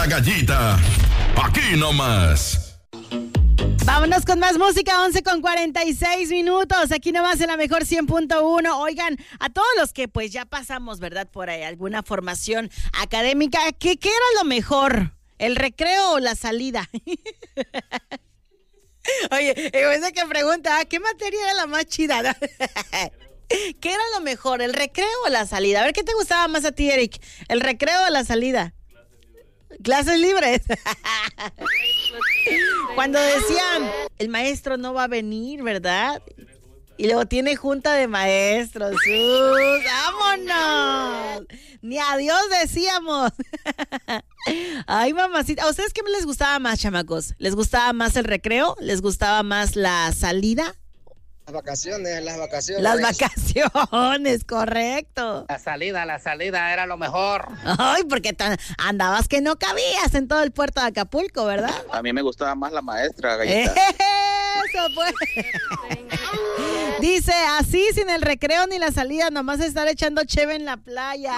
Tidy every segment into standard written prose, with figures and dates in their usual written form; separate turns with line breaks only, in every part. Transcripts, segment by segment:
La Gallita, aquí nomás.
Vámonos con más música, 11:46. Aquí nomás en la mejor 100.1. Oigan, a todos los que pues ya pasamos, ¿verdad? Por ahí alguna formación académica, ¿qué era lo mejor? ¿El recreo o la salida? Oye, ese que pregunta, ¿qué materia era la más chida? ¿Qué era lo mejor, el recreo o la salida? A ver, ¿qué te gustaba más a ti, Eric? ¿El recreo o la salida? Clases libres. Cuando decían, el maestro no va a venir, ¿verdad? Y luego tiene junta de maestros. ¡Vámonos! Ni adiós decíamos. Ay, mamacita. ¿A ustedes qué les gustaba más, chamacos? ¿Les gustaba más el recreo? ¿Les gustaba más la salida?
Las vacaciones.
Las vacaciones, correcto.
La salida era lo mejor.
Ay, porque andabas que no cabías en todo el puerto de Acapulco, ¿verdad?
A mí me gustaba más la maestra, Gallita.
Eso pues. Dice, así sin el recreo ni la salida, nomás estar echando cheve en la playa.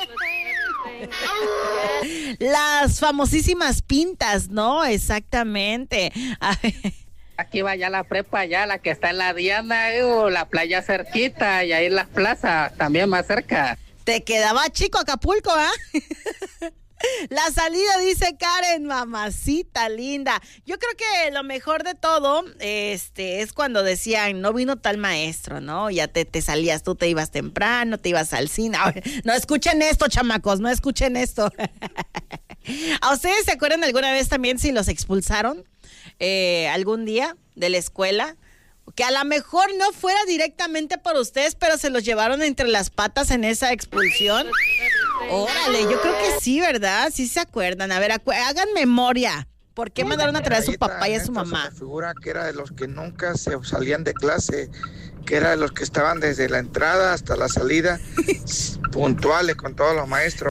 Las famosísimas pintas, ¿no? Exactamente.
Aquí va ya la prepa, ya la que está en la Diana, la playa cerquita, y ahí las plazas también más cerca.
Te quedaba chico Acapulco, ¿ah? La salida, dice Karen, mamacita linda. Yo creo que lo mejor de todo es cuando decían, no vino tal maestro, ¿no? Ya te salías, tú te ibas temprano, te ibas al cine. No escuchen esto, chamacos, no escuchen esto. ¿A ustedes se acuerdan alguna vez también si los expulsaron algún día de la escuela? Que a lo mejor no fuera directamente por ustedes, pero se los llevaron entre las patas en esa expulsión. Órale, yo creo que sí, ¿verdad? Sí se acuerdan. A ver, hagan memoria. ¿Por qué mandaron a traer a su papá y a su mamá?
Se me figura que era de los que nunca se salían de clase, que era de los que estaban desde la entrada hasta la salida, puntuales con todos los maestros.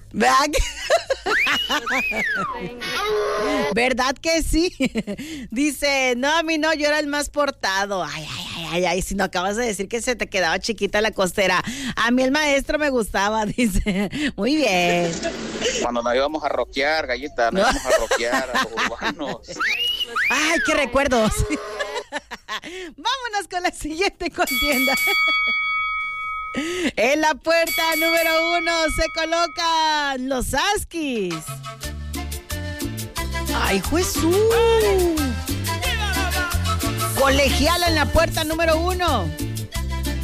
¿Verdad que sí? Dice, no, a mí no, yo era el más portado. Ay, si no acabas de decir que se te quedaba chiquita la costera. A mí el maestro me gustaba, dice. Muy bien.
Cuando nos íbamos a rockear, Gallita, nos íbamos a rockear a los urbanos.
Ay, qué recuerdos. Vámonos con la siguiente contienda. En la puerta número 1 se colocan los Askis. ¡Ay, Jesús! Colegiala en la puerta número 1.